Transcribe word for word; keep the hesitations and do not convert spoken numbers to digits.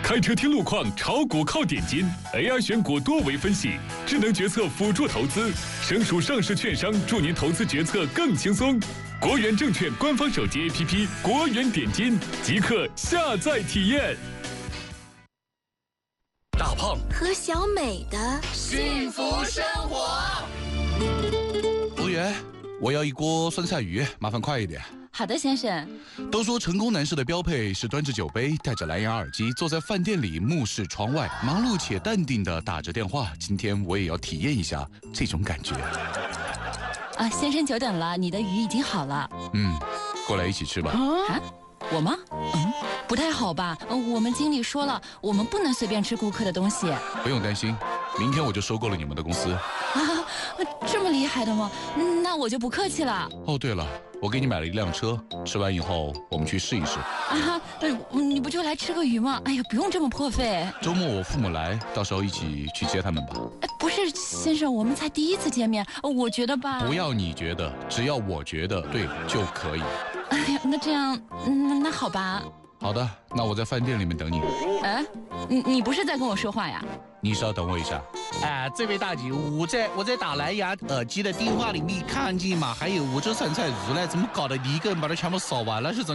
开车听路况，炒股靠点金 ，A I 选股多维分析，智能决策辅助投资，省属上市券商，助您投资决策更轻松。国元证券官方手机 A P P 国元点金，即刻下载体验。 大胖和小美的幸福生活。 服务员，我要一锅酸菜鱼，麻烦快一点。 好的，先生。 都说成功男士的标配是端着酒杯，戴着蓝牙耳机，坐在饭店里，目视窗外，忙碌且淡定地打着电话。今天我也要体验一下这种感觉。 啊，先生久等了，你的鱼已经好了。 嗯，过来一起吃吧。 啊，我吗？嗯，不太好吧？嗯，我们经理说了，我们不能随便吃顾客的东西。 不用担心，明天我就收购了你们的公司。 啊，这么厉害的吗？那我就不客气了。 哦，对了，我给你买了一辆车，吃完以后我们去试一试。 啊，你不就来吃个鱼吗？哎呀，不用这么破费。 周末我父母来，到时候一起去接他们吧。 哎，不是，先生，我们才第一次见面，我觉得吧。 不要你觉得，只要我觉得对就可以。 哎呀，那这样，嗯，那好吧。 好的，那我在饭店里面等你。 哎，你你不是在跟我说话呀？ 你稍等我一下。 哎，这位大姐，我在我在打蓝牙耳机的电话里面看见嘛，还有我这酸菜鱼呢，怎么搞的？你一个人把它全部扫完了是怎？